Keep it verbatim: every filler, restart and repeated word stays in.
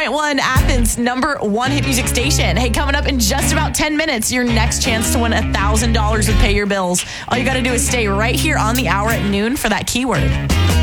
point one, Athens, number one hit music station. Hey, coming up in just about ten minutes, your next chance to win one thousand dollars with Pay Your Bills. All you got to do is stay right here on the hour at noon for that keyword.